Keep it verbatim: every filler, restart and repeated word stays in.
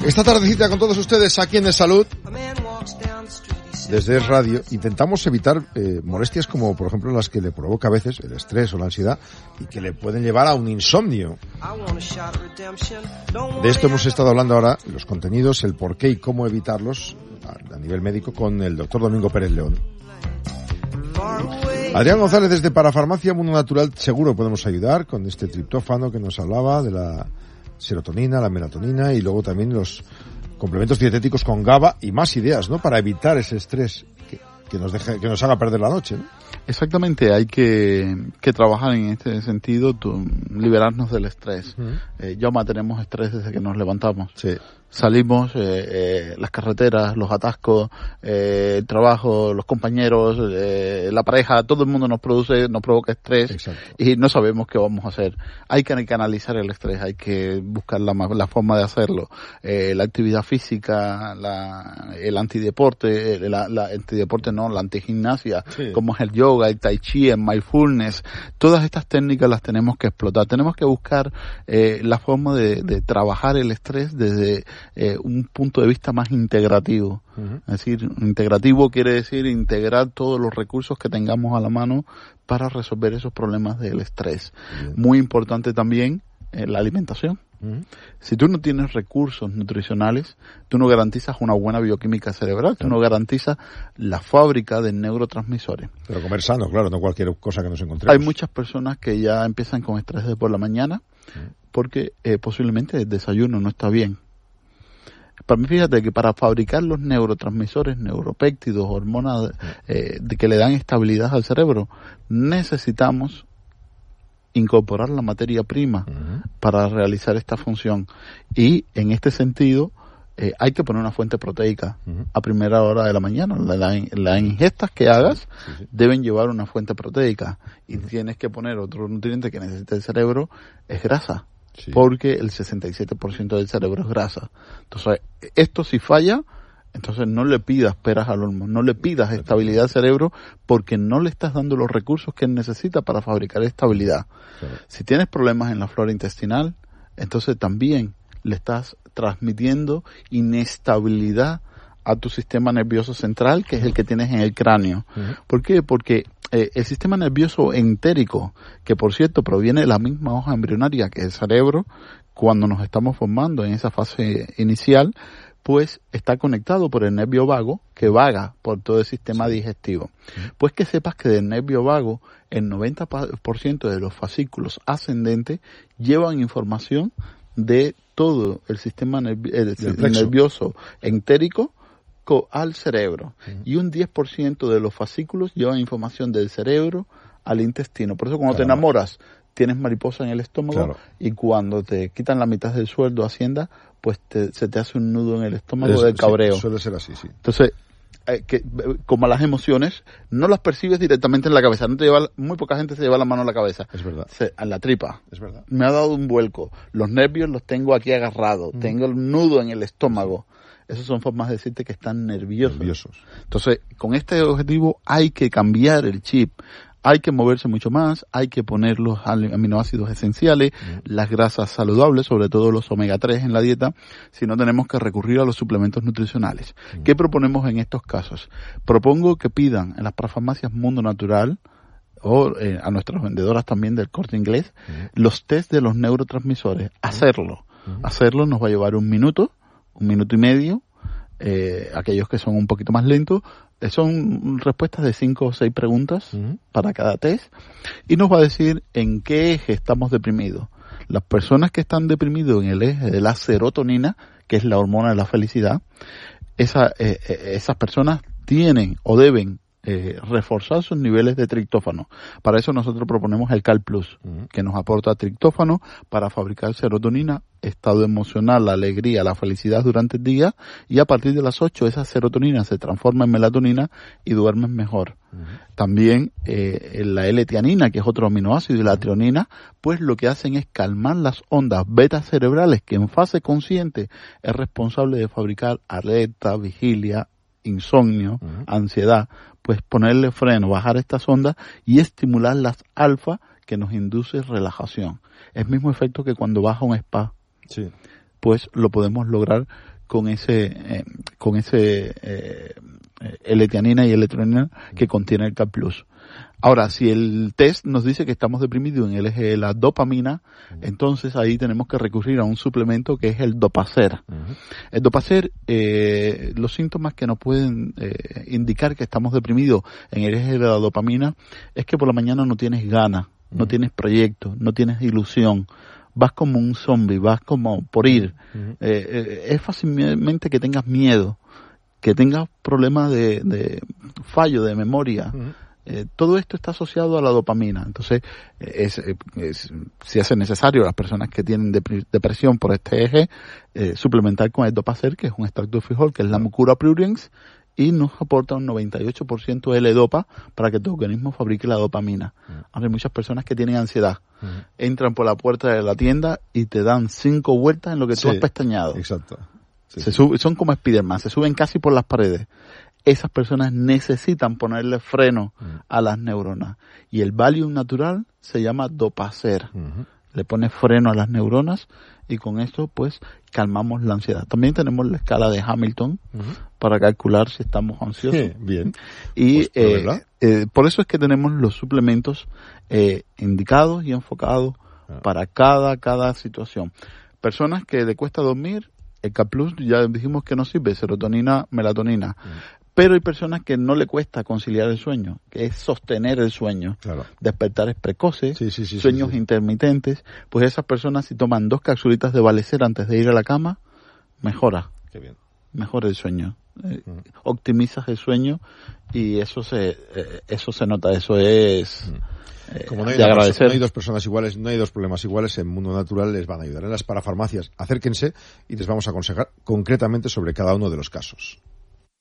Esta tardecita con todos ustedes aquí en De Salud, desde Es Radio, intentamos evitar eh, molestias como, por ejemplo, las que le provoca a veces el estrés o la ansiedad y que le pueden llevar a un insomnio. De esto hemos estado hablando ahora, los contenidos, el por qué y cómo evitarlos a, a nivel médico con el doctor Domingo Pérez León. Adrián González desde Parafarmacia Mundo Natural, seguro podemos ayudar con este triptófano que nos hablaba de la serotonina, la melatonina y luego también los complementos dietéticos con GABA y más ideas, ¿no? Para evitar ese estrés que, que nos deje, que nos haga perder la noche, ¿no? Exactamente, hay que, que trabajar en este sentido, tu, liberarnos del estrés. Uh-huh. Eh, ya tenemos estrés desde que nos levantamos. Sí. Salimos, eh, eh, las carreteras, los atascos, eh, el trabajo, los compañeros, eh, la pareja, todo el mundo nos produce, nos provoca estrés. Exacto. Y no sabemos qué vamos a hacer. Hay que canalizar el estrés, hay que buscar la, la forma de hacerlo. Eh, la actividad física, la, el antideporte, la, la antideporte no, la antigimnasia, sí. Como es el yoga, el tai chi, el mindfulness, todas estas técnicas las tenemos que explotar. Tenemos que buscar eh, la forma de, de trabajar el estrés desde Eh, un punto de vista más integrativo. Uh-huh. Es decir, integrativo quiere decir integrar todos los recursos que tengamos a la mano para resolver esos problemas del estrés. Uh-huh. Muy importante también eh, la alimentación. Uh-huh. Si tú no tienes recursos nutricionales, tú no garantizas una buena bioquímica cerebral, tú no garantizas la fábrica de neurotransmisores. Pero comer sano, claro, no cualquier cosa que nos encontremos. Hay muchas personas que ya empiezan con estrés de por la mañana uh-huh. porque eh, posiblemente el desayuno no está bien. Para mí, fíjate que para fabricar los neurotransmisores, neuropéptidos, hormonas eh, de que le dan estabilidad al cerebro, necesitamos incorporar la materia prima uh-huh. para realizar esta función. Y en este sentido, eh, hay que poner una fuente proteica uh-huh. a primera hora de la mañana. Las la, la ingestas que hagas sí, sí. deben llevar una fuente proteica. Y uh-huh. tienes que poner otro nutriente que necesita el cerebro, es grasa. Sí. Porque el sesenta y siete por ciento del cerebro es grasa. Entonces, esto si falla, entonces no le pidas peras al olmo, no le pidas estabilidad al cerebro porque no le estás dando los recursos que él necesita para fabricar estabilidad. Claro. Si tienes problemas en la flora intestinal, entonces también le estás transmitiendo inestabilidad a tu sistema nervioso central, que es el que tienes en el cráneo. Uh-huh. ¿Por qué? Porque eh, el sistema nervioso entérico, que por cierto proviene de la misma hoja embrionaria que el cerebro, cuando nos estamos formando en esa fase inicial, pues está conectado por el nervio vago, que vaga por todo el sistema sí. digestivo. Uh-huh. Pues que sepas que del nervio vago, el noventa por ciento de los fascículos ascendentes llevan información de todo el sistema nervi- el, el nervioso entérico al cerebro. Uh-huh. Y un diez por ciento de los fascículos llevan información del cerebro al intestino. Por eso cuando claro. te enamoras, tienes mariposa en el estómago claro. y cuando te quitan la mitad del sueldo Hacienda, pues te, se te hace un nudo en el estómago Eso, del cabreo. Sí, suele ser así, sí. Entonces, eh, que, como las emociones, no las percibes directamente en la cabeza. No te lleva, muy poca gente se lleva la mano a la cabeza. Es verdad. Se, a la tripa. Es verdad. Me ha dado un vuelco. Los nervios los tengo aquí agarrados. Mm. Tengo el nudo en el estómago. Sí. Esas son formas de decirte que están nerviosos. nerviosos. Entonces, con este objetivo hay que cambiar el chip. Hay que moverse mucho más, hay que poner los aminoácidos esenciales, mm. las grasas saludables, sobre todo los omega tres en la dieta, si no tenemos que recurrir a los suplementos nutricionales. Mm. ¿Qué proponemos en estos casos? Propongo que pidan en las parafarmacias Mundo Natural, o eh, a nuestras vendedoras también del Corte Inglés, mm. los test de los neurotransmisores. Mm. Hacerlo. Mm. Hacerlo nos va a llevar un minuto, un minuto y medio, eh, aquellos que son un poquito más lentos, eh, son respuestas de cinco o seis preguntas uh-huh. para cada test, y nos va a decir en qué eje estamos deprimidos. Las personas que están deprimidos en el eje de la serotonina, que es la hormona de la felicidad, esa, eh, esas personas tienen o deben Eh, reforzar sus niveles de triptófano. Para eso nosotros proponemos el Cal Plus, uh-huh. que nos aporta triptófano para fabricar serotonina, estado emocional, la alegría, la felicidad durante el día, y a partir de las ocho esa serotonina se transforma en melatonina y duermes mejor. Uh-huh. También eh, la L-tianina, que es otro aminoácido, y la trionina, pues lo que hacen es calmar las ondas beta cerebrales, que en fase consciente es responsable de fabricar alerta, vigilia, insomnio, uh-huh. ansiedad, pues ponerle freno, bajar estas ondas y estimular las alfa, que nos induce relajación. Es el mismo efecto que cuando vas a un spa. Sí. Pues lo podemos lograr con ese, eh, con ese, eh, L-etianina y L-tronina que contiene el K plus. Ahora, si el test nos dice que estamos deprimidos en el eje de la dopamina, uh-huh. entonces ahí tenemos que recurrir a un suplemento que es el Dopacer. Uh-huh. El Dopacer, eh, los síntomas que nos pueden eh, indicar que estamos deprimidos en el eje de la dopamina es que por la mañana no tienes ganas, uh-huh. no tienes proyecto, no tienes ilusión. Vas como un zombie, vas como por ir. Uh-huh. eh, eh, es fácilmente que tengas miedo, que tengas problemas de, de fallo de memoria. Uh-huh. Eh, todo esto está asociado a la dopamina. Entonces, es, es, si hace necesario, las personas que tienen dep- depresión por este eje, eh, suplementar con el Dopacer, que es un extracto de frijol, que es la Mucura pruriens, y nos aporta un noventa y ocho por ciento de L-dopa para que tu organismo fabrique la dopamina. Uh-huh. Hay muchas personas que tienen ansiedad. Uh-huh. Entran por la puerta de la tienda y te dan cinco vueltas en lo que sí, tú has pestañeado. Exacto. Sí, se sí. Sube, son como Spiderman, se suben casi por las paredes. Esas personas necesitan ponerle freno uh-huh. a las neuronas. Y el Valium natural se llama Dopacer. Uh-huh. Le pone freno a las neuronas y con esto pues calmamos la ansiedad. También tenemos la escala de Hamilton uh-huh. para calcular si estamos ansiosos. Sí, bien. Y pues, eh, eh, por eso es que tenemos los suplementos eh, indicados y enfocados uh-huh. para cada, cada situación. Personas que le cuesta dormir, el K plus ya dijimos que no sirve, serotonina, melatonina. Uh-huh. Pero hay personas que no le cuesta conciliar el sueño, que es sostener el sueño. Claro. Despertares precoces, sí, sí, sí, sueños sí, sí. intermitentes. Pues esas personas, si toman dos capsulitas de Valecer antes de ir a la cama, mejora. Qué bien. Mejora el sueño. Eh, mm. Optimizas el sueño y eso se eh, eso se nota, eso es... Mm. Eh, Como no hay, de agradecer. Persona, no hay dos personas iguales, no hay dos problemas iguales, en Mundo Natural les van a ayudar. En las parafarmacias, acérquense y les vamos a aconsejar concretamente sobre cada uno de los casos.